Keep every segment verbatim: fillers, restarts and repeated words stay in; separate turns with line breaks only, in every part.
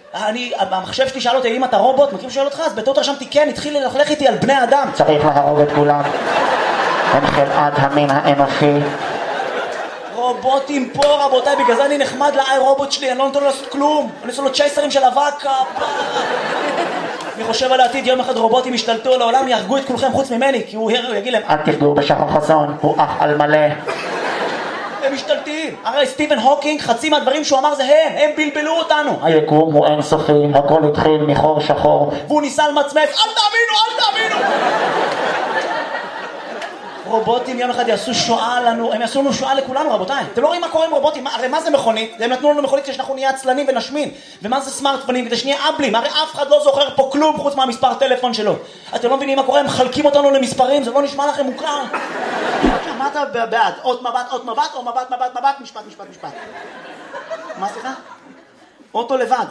אני, המחשב שלי שאל אותי, אם אתה רובוט, מכיר שואל אותך? אז בטעות רשמתי כן, התחיל ללכלך איתי על בני אדם.
צריך להרוג את כולם. הם חלאת המין האנושי.
רובוטים פה, רבותיי, בגלל זה אני נחמד לאי רובוט שלי, אני לא נותן לו לעשות כלום. אני עושה לו צ'ייסרים של אבק. אני חושב על העתיד, יום אחד רובוטים ישתלטו על העולם, יהרגו את כולכם חוץ ממני, כי הוא יגיד להם,
אל תפגעו בשחר חסון, הוא אח על מלא.
הם משתלטים. הרי סטיבן הוקינג, חצי מהדברים שהוא אמר זה הם, הם בלבלו אותנו.
היקום הוא אינסופי, הכל התחיל מחור שחור.
והוא ניסה למצמץ, אל תאמינו, אל תאמינו. רובוטים יום אחד יעשו שואה לנו, הם יעשו לנו שואה לכולנו, רבותיי. אתם לא רואים מה קורה עם רובוטים? הרי מה זה מכונית? הם נתנו לנו מכונית כדי שאנחנו נהיה עצלנים ונשמין. ומה זה סמארטפונים? כדי שנהיה אבלים. הרי אף אחד לא זוכר פה כלום חוץ מהמספר טלפון שלו. אתם לא מבינים מה קורה? הם מחלקים אותנו למספרים, זה לא נשמע לכם מוכר. מה אתה בעד? עוד מבט, עוד מבט, או מבט, מבט, מבט, משפט, משפט, משפט. מה סליחה? אוטו לבד.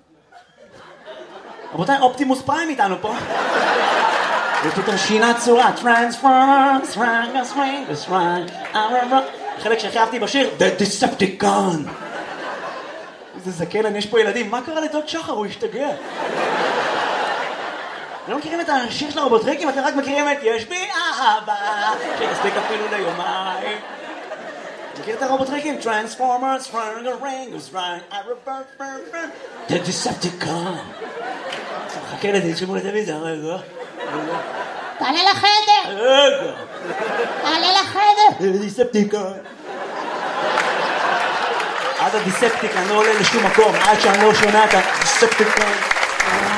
רבותיי, אופטימוס פריים איתנו פה. ופתאום שינה צורה, טרנספורמרס, טרנגס, טרנגס, טרנגס, חלק שהכי אהבתי בשיר, The Decepticon. איזה זקן, יש פה ילדים, מה קרה לדוד שחר? הוא השתגע. לא מכירים את השיר של הרובוטריקים, אתם רק מכירים את יש בי אהבה, שיספיק אפילו ליומיים. מכיר את הרובוטריקים? Transformers, Trangles, The Decepticon. חכה לזה, תשמעו לטלוויזיה, רגע.
תעלה לחדר!
רגע!
תעלה לחדר!
דיספטיקון. עד הדיספטיקון, אני לא עולה לשום מקום, עד שאני לא שומע את הדיספטיקון.